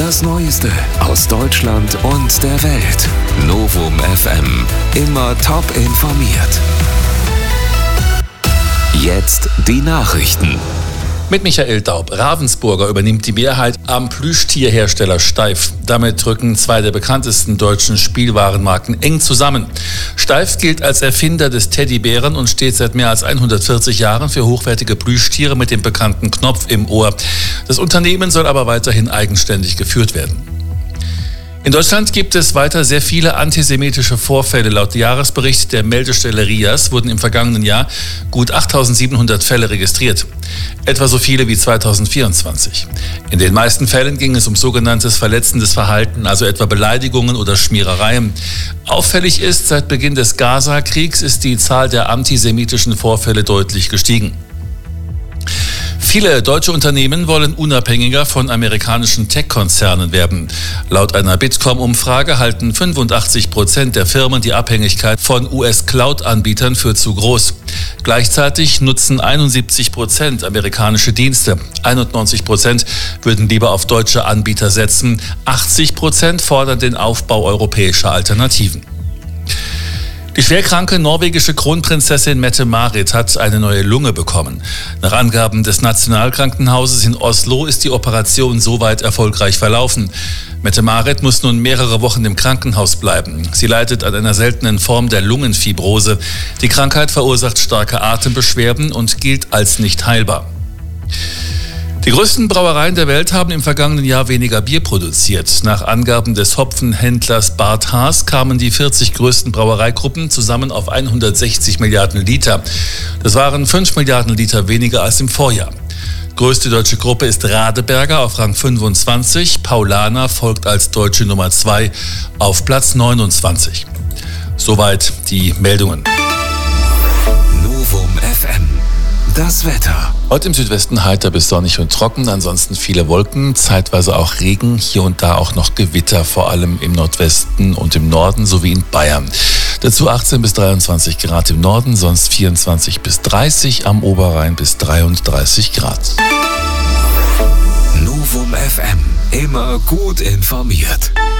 Das Neueste aus Deutschland und der Welt. Novum FM. Immer top informiert. Jetzt die Nachrichten. Mit Michael Daub. Ravensburger übernimmt die Mehrheit am Plüschtierhersteller Steiff. Damit rücken zwei der bekanntesten deutschen Spielwarenmarken eng zusammen. Steiff gilt als Erfinder des Teddybären und steht seit mehr als 140 Jahren für hochwertige Plüschtiere mit dem bekannten Knopf im Ohr. Das Unternehmen soll aber weiterhin eigenständig geführt werden. In Deutschland gibt es weiter sehr viele antisemitische Vorfälle. Laut Jahresbericht der Meldestelle RIAS wurden im vergangenen Jahr gut 8.700 Fälle registriert. Etwa so viele wie 2024. In den meisten Fällen ging es um sogenanntes verletzendes Verhalten, also etwa Beleidigungen oder Schmierereien. Auffällig ist, seit Beginn des Gaza-Kriegs ist die Zahl der antisemitischen Vorfälle deutlich gestiegen. Viele deutsche Unternehmen wollen unabhängiger von amerikanischen Tech-Konzernen werden. Laut einer Bitkom-Umfrage halten 85% der Firmen die Abhängigkeit von US-Cloud-Anbietern für zu groß. Gleichzeitig nutzen 71% amerikanische Dienste. 91% würden lieber auf deutsche Anbieter setzen. 80% fordern den Aufbau europäischer Alternativen. Die schwerkranke norwegische Kronprinzessin Mette-Marit hat eine neue Lunge bekommen. Nach Angaben des Nationalkrankenhauses in Oslo ist die Operation soweit erfolgreich verlaufen. Mette-Marit muss nun mehrere Wochen im Krankenhaus bleiben. Sie leidet an einer seltenen Form der Lungenfibrose. Die Krankheit verursacht starke Atembeschwerden und gilt als nicht heilbar. Die größten Brauereien der Welt haben im vergangenen Jahr weniger Bier produziert. Nach Angaben des Hopfenhändlers Bart Haas kamen die 40 größten Brauereigruppen zusammen auf 160 Milliarden Liter. Das waren 5 Milliarden Liter weniger als im Vorjahr. Größte deutsche Gruppe ist Radeberger auf Rang 25. Paulaner folgt als deutsche Nummer 2 auf Platz 29. Soweit die Meldungen. Novum FM. Das Wetter. Heute im Südwesten heiter bis sonnig und trocken, ansonsten viele Wolken, zeitweise auch Regen, hier und da auch noch Gewitter, vor allem im Nordwesten und im Norden sowie in Bayern. Dazu 18 bis 23 Grad im Norden, sonst 24 bis 30, am Oberrhein bis 33 Grad. Novum FM. Immer gut informiert.